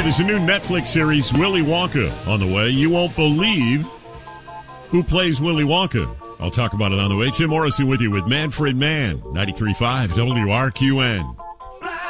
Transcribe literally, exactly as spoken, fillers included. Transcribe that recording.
Hey, there's a new Netflix series, Willy Wonka, on the way. You won't believe who plays Willy Wonka. I'll talk about it on the way. Tim Morrison with you with Manfred Mann, ninety-three point five W R Q N.